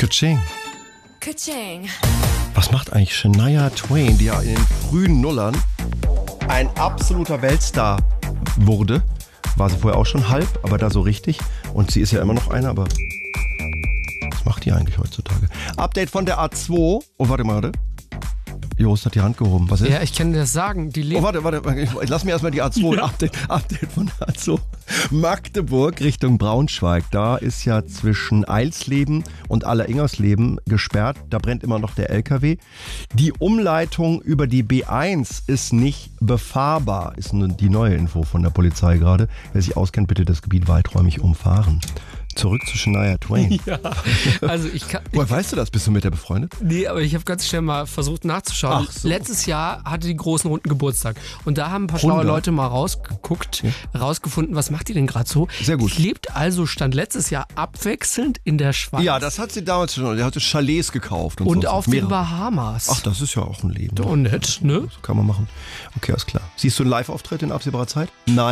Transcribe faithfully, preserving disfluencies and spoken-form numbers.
Ka-ching. Ka-ching. Was macht eigentlich Shania Twain, die ja in den frühen Nullern ein absoluter Weltstar wurde? War sie vorher auch schon halb, aber da so richtig. Und sie ist ja immer noch einer, aber was macht die eigentlich heutzutage? Update von der A zwei. Oh, warte mal, warte. Jost hat die Hand gehoben. Was ist? Ja, ich kann dir das sagen. Die Oh, warte, warte. Ich, lass mir erstmal die A zwei. Ja. Update, Update von der A zwei. Magdeburg Richtung Braunschweig. Da ist ja zwischen Eilsleben und Alleringersleben gesperrt. Da brennt immer noch der L K W. Die Umleitung über die B eins ist nicht befahrbar. Ist die neue Info von der Polizei gerade. Wer sich auskennt, bitte das Gebiet weiträumig umfahren. Zurück zu Shania Twain. Ja, also ich kann... Woher weißt du das? Bist du mit der befreundet? Nee, aber ich habe ganz schnell mal versucht nachzuschauen. Ach so. Letztes Jahr hatte die großen Runden Geburtstag. Und da haben ein paar schlaue hundert Leute mal rausgeguckt, Ja. rausgefunden, was macht die denn gerade so? Sehr gut. Die lebt also, stand letztes Jahr abwechselnd in der Schweiz Ja, das hat sie damals schon. Die hatte Chalets gekauft. Und, und so. auf den Mehrere. Bahamas. Ach, das ist ja auch ein Leben. Doch nett, ne? Das kann man machen. Okay, alles klar. Siehst du einen Live-Auftritt in absehbarer Zeit? Nein.